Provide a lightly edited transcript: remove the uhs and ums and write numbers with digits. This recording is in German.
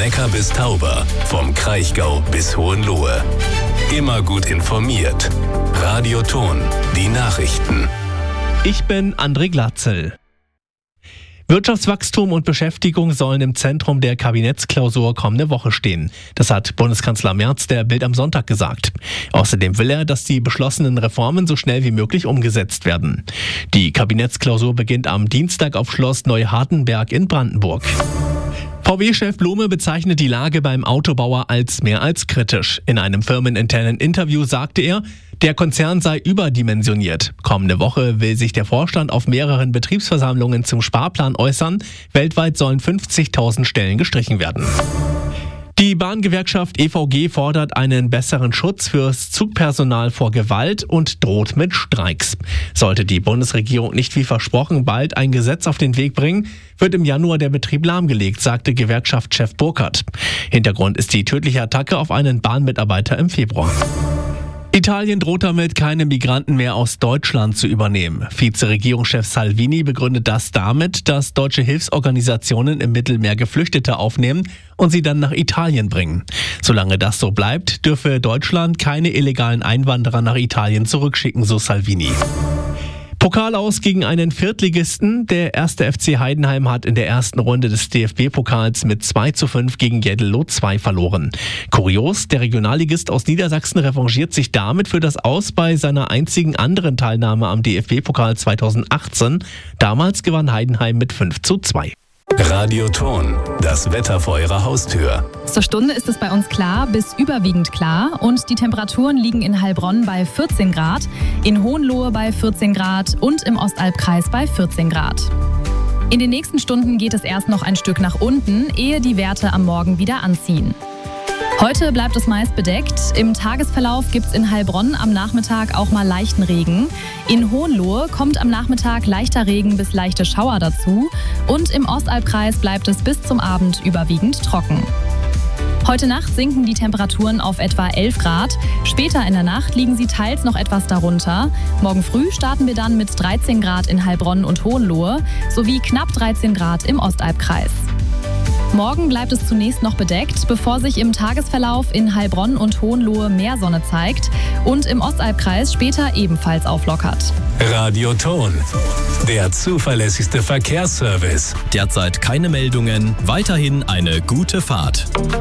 Neckar bis Tauber, vom Kraichgau bis Hohenlohe. Immer gut informiert. Radio Thon, die Nachrichten. Ich bin André Glatzel. Wirtschaftswachstum und Beschäftigung sollen im Zentrum der Kabinettsklausur kommende Woche stehen. Das hat Bundeskanzler Merz der Bild am Sonntag gesagt. Außerdem will er, dass die beschlossenen Reformen so schnell wie möglich umgesetzt werden. Die Kabinettsklausur beginnt am Dienstag auf Schloss Neuhardenberg in Brandenburg. VW-Chef Blume bezeichnet die Lage beim Autobauer als mehr als kritisch. In einem firmeninternen Interview sagte er, der Konzern sei überdimensioniert. Kommende Woche will sich der Vorstand auf mehreren Betriebsversammlungen zum Sparplan äußern. Weltweit sollen 50.000 Stellen gestrichen werden. Die Bahngewerkschaft EVG fordert einen besseren Schutz fürs Zugpersonal vor Gewalt und droht mit Streiks. Sollte die Bundesregierung nicht wie versprochen bald ein Gesetz auf den Weg bringen, wird im Januar der Betrieb lahmgelegt, sagte Gewerkschaftschef Burkhardt. Hintergrund ist die tödliche Attacke auf einen Bahnmitarbeiter im Februar. Italien droht damit, keine Migranten mehr aus Deutschland zu übernehmen. Vizeregierungschef Salvini begründet das damit, dass deutsche Hilfsorganisationen im Mittelmeer Geflüchtete aufnehmen und sie dann nach Italien bringen. Solange das so bleibt, dürfe Deutschland keine illegalen Einwanderer nach Italien zurückschicken, so Salvini. Pokal aus gegen einen Viertligisten. Der 1. FC Heidenheim hat in der ersten Runde des DFB-Pokals mit 2:5 gegen Jeddelo 2 verloren. Kurios, der Regionalligist aus Niedersachsen revanchiert sich damit für das Aus bei seiner einzigen anderen Teilnahme am DFB-Pokal 2018. Damals gewann Heidenheim mit 5:2. Radio Thon, das Wetter vor Ihrer Haustür. Zur Stunde ist es bei uns klar bis überwiegend klar und die Temperaturen liegen in Heilbronn bei 14 Grad, in Hohenlohe bei 14 Grad und im Ostalbkreis bei 14 Grad. In den nächsten Stunden geht es erst noch ein Stück nach unten, ehe die Werte am Morgen wieder anziehen. Heute bleibt es meist bedeckt. Im Tagesverlauf gibt es in Heilbronn am Nachmittag auch mal leichten Regen. In Hohenlohe kommt am Nachmittag leichter Regen bis leichte Schauer dazu. Und im Ostalbkreis bleibt es bis zum Abend überwiegend trocken. Heute Nacht sinken die Temperaturen auf etwa 11 Grad. Später in der Nacht liegen sie teils noch etwas darunter. Morgen früh starten wir dann mit 13 Grad in Heilbronn und Hohenlohe sowie knapp 13 Grad im Ostalbkreis. Morgen bleibt es zunächst noch bedeckt, bevor sich im Tagesverlauf in Heilbronn und Hohenlohe mehr Sonne zeigt und im Ostalbkreis später ebenfalls auflockert. Radio Thon, der zuverlässigste Verkehrsservice. Derzeit keine Meldungen, weiterhin eine gute Fahrt.